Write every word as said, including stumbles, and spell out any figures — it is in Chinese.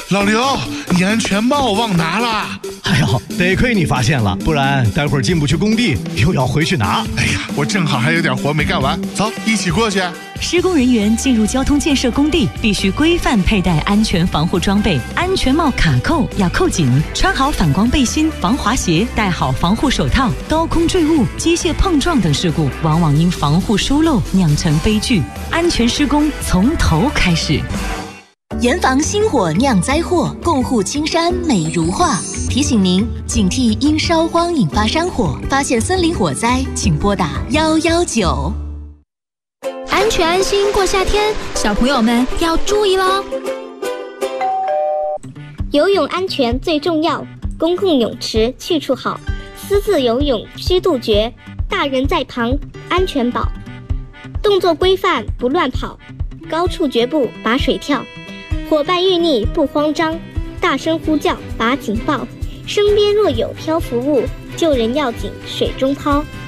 老刘，你安全帽忘拿了。 哎呦，得亏你发现了，不然待会儿进不去工地，又要回去拿。 哎呀，我正好还有点活没干完，走，一起过去。 施工人员进入交通建设工地，必须规范佩戴安全防护装备，安全帽卡扣要扣紧，穿好反光背心、防滑鞋，戴好防护手套。高空坠物、机械碰撞等事故，往往因防护疏漏酿成悲剧。安全施工从头开始。 严防星火酿灾祸，共护青山美如画。提醒您警惕因烧荒引发山火，发现森林火灾，请拨打一一九。 安全安心过夏天，小朋友们要注意喽！ 游泳安全最重要，公共泳池去处好，私自游泳需杜绝，大人在旁安全保。动作规范不乱跑，高处绝不拔水跳。伙伴遇溺不慌张，大声呼叫拔警报。身边若有漂浮物，救人要紧水中抛。